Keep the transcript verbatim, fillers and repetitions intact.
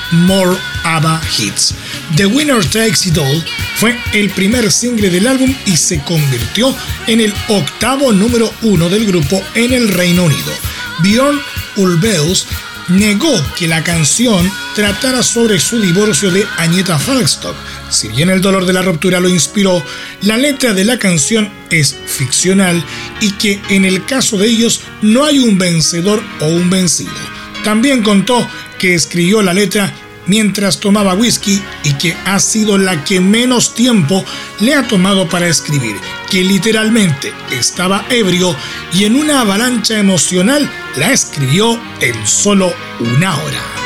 More ABBA Hits. The Winner Takes It All fue el primer single del álbum y se convirtió en el octavo número uno del grupo en el Reino Unido. Björn Ulvaeus negó que la canción tratara sobre su divorcio de Agnetha Falkstock. Si bien el dolor de la ruptura lo inspiró, la letra de la canción es ficcional y que en el caso de ellos no hay un vencedor o un vencido. También contó que escribió la letra mientras tomaba whisky y que ha sido la que menos tiempo le ha tomado para escribir, que literalmente estaba ebrio y en una avalancha emocional la escribió en solo una hora.